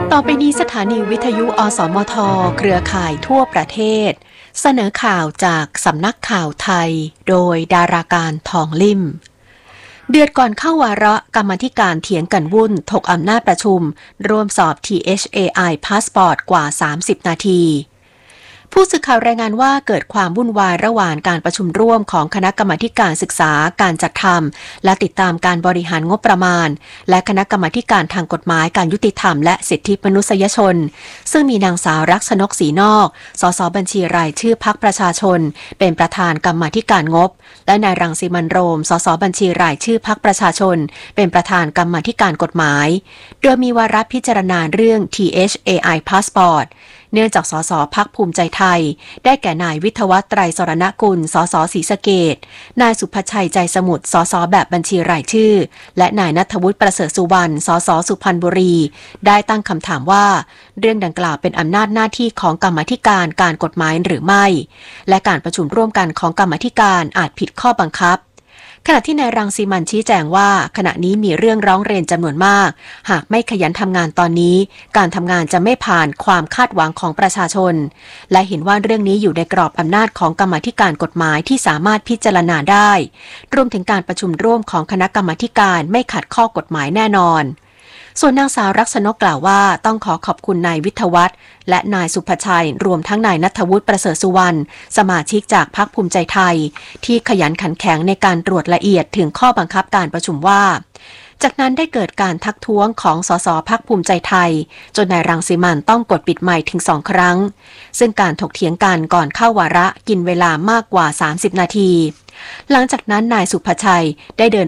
ต่อไปนี้สถานีวิทยุอสมทเครือข่ายทั่วประเทศเสนอข่าวจากสำนักข่าวไทยโดยดาราการทองลิ่มเดือนก่อนเข้าวาระกรรมาธิการเถียงกันวุ่นถกอำนาจประชุมร่วมสอบ THAI Passport กว่า30นาทีผู้สื่อข่าวรายงานว่าเกิดความวุ่นวายระหว่างการประชุมร่วมของคณะกรรมาการศึกษาการจัดทำและติดตามการบริหารงบประมาณและคณะกรรมาการทางกฎหมายการยุติธรรมและสิทธิมนุษยชนซึ่งมีนางสาวรักษณกศรีนอกสสบัญชีรายชื่อพรรคประชาชนเป็นประธานกรรมาการงบและนายรังสิมันต์โรมสสบัญชีรายชื่อพรรคประชาชนเป็นประธานกรรมาการกฎหมายโดยมีวาระพิจารณาเรื่อง THAI Passportเนื่องจากสสพรรคภูมิใจไทยได้แก่นายวิทยวัฒน์ไตรสรณกุลสสศรีสะเกษนายสุภชัยใจสมุทรสสแบบบัญชีรายชื่อและนายณัฐวุฒิประเสริฐสุวรรณสสสุพรรณบุรีได้ตั้งคำถามว่าเรื่องดังกล่าวเป็นอำนาจหน้าที่ของกรรมาธิการการกฎหมายหรือไม่และการประชุมร่วมกันของกรรมาธิการอาจผิดข้อบังคับขณะที่นายรังสิมันต์ชี้แจงว่าขณะนี้มีเรื่องร้องเรียนจำนวนมากหากไม่ขยันทำงานตอนนี้การทำงานจะไม่ผ่านความคาดหวังของประชาชนและเห็นว่าเรื่องนี้อยู่ในกรอบอำนาจของกรรมาธิการกฎหมายที่สามารถพิจารณาได้รวมถึงการประชุมร่วมของคณะกรรมาธิการไม่ขัดข้อกฎหมายแน่นอนส่วนนางสาวรักษณกกล่าวว่าต้องขอบคุณนายวิทยวัฒน์และนายสุภชัยรวมทั้งนายณัฐวุฒิประเสริฐสุวรรณสมาชิกจากพรรคภูมิใจไทยที่ขยันขันแข็งในการตรวจละเอียดถึงข้อบังคับการประชุมว่าจากนั้นได้เกิดการทักท้วงของสสพรรคภูมิใจไทยจนนายรังสิมันต์ต้องกดปิดไมค์ถึง2ครั้งซึ่งการถกเถียงกันก่อนเข้าวาระกินเวลามากกว่า30นาทีหลังจากนั้นนายสุภชัยได้เดิน